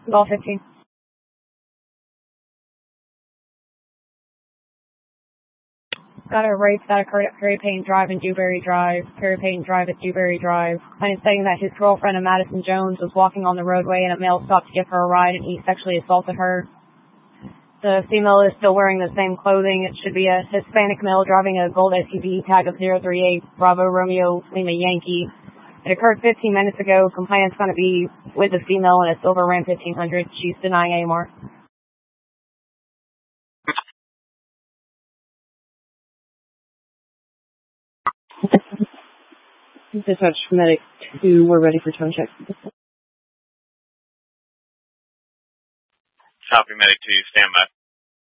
Golf 15. Got a rape that occurred at Perry Payne Drive and Dewberry Drive. Perry Payne Drive at Dewberry Drive. Client saying that his girlfriend, Madison Jones, was walking on the roadway and a male stopped to give her a ride and he sexually assaulted her. The female is still wearing the same clothing. It should be a Hispanic male driving a gold SUV tag of 038 Bravo Romeo Lima Yankee. It occurred 15 minutes ago. Complainant's going to be with the female in a silver Ram 1500. She's denying AMR. Dispatch Medic 2, we're ready for tone check. Copy, Medic 2, stand by.